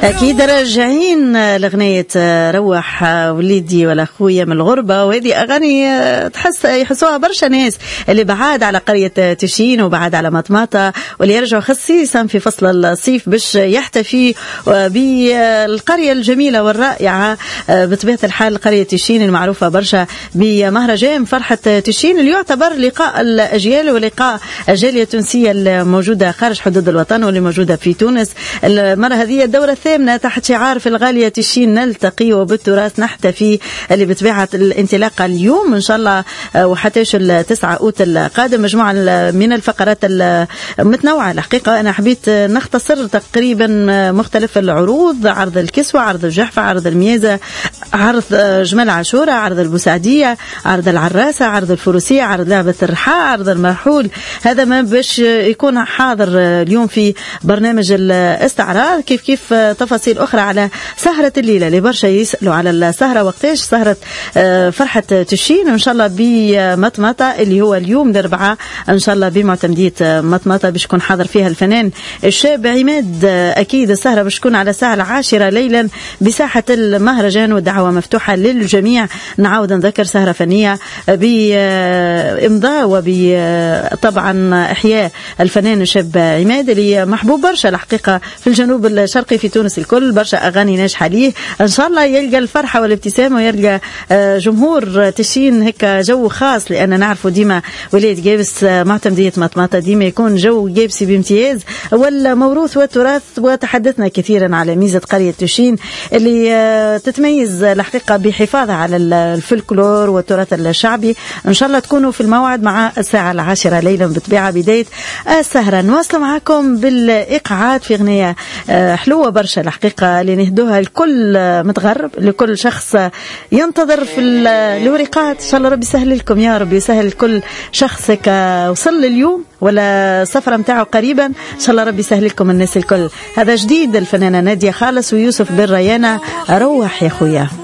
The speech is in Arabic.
أكيد راجعين لغنية روح وليدي ولا خويا من الغربة، وهذه أغاني يحسوها برشا ناس اللي بعاد على قرية تشين وبعاد على مطماطة، واللي يرجعوا خصيصا في فصل الصيف باش يحتفي بالقرية الجميلة والرائعة بطبيعة الحال قرية تشين المعروفة برشا بمهرجان فرحة تشين، اللي يعتبر لقاء الأجيال ولقاء الجالية التونسية الموجودة خارج حدود الوطن واللي موجودة في تونس. المرة هذه الدورة الثامنة تحت شعار في الغالية تشين نلتقي وبالتراث نحتفي، اللي بطبيعة الانطلاقة اليوم إن شاء الله وحتىش 9 أوت القادم. مجموعة من الفقرات المتنوعة الحقيقة، أنا حبيت نختصر تقريبا مختلف العروض: عرض الكسوة، عرض الجحفة، عرض الميزة، عرض جمال عاشورة، عرض البوسعدية، عرض العراسة، عرض الفروسية، عرض لعبة الرحاء، عرض المرحول. هذا ما باش يكون حاضر اليوم في برنامج الاستعراض. كيف تفاصيل أخرى على سهرة الليلة اللي برشا يسألوا على السهرة وقتاش سهرة فرحة تشين إن شاء الله بمطمطة اللي هو اليوم الأربعاء إن شاء الله بمعتمدية مطمطة باش يكون حاضر فيها الفنان الشاب عماد. أكيد السهرة باش تكون على الساعة 10 ليلا بساحة المهرجان والدعوة مفتوحة للجميع. نعاود نذكر سهرة فنية بإمضاء وبطبعا إحياء الفنان الشاب عماد اللي محبوب برشا الحقيقة في الجنوب الشرقي في تونس الكل، برشا أغاني ناجحة ليه. إن شاء الله يلقى الفرحة والابتسامة ويلقى جمهور تشين هيك جو خاص، لأن نعرفه ديما ولاية جابس معتمدية مطماطة ديما يكون جو جابسي بامتياز والموروث والتراث. وتحدثنا كثيرا على ميزة قرية تشين اللي تتميز الحقيقة بحفاظها على الفلكلور والتراث الشعبي. إن شاء الله تكونوا في الموعد مع الساعة 10 ليلا بطبيعة بداية السهرة. نواصل معكم بالإيقاعات في أغنية حلوة برشا الحقيقة اللي نهدوها لكل متغرب، لكل شخص ينتظر في الورقات. إن شاء الله ربي يسهل لكم يا رب، يسهل لكل شخص وصل اليوم ولا سفرة متاعه قريبا. إن شاء الله ربي يسهل لكم الناس الكل. هذا جديد الفنانة نادية خالص ويوسف بن ريانة، روح يا خويا.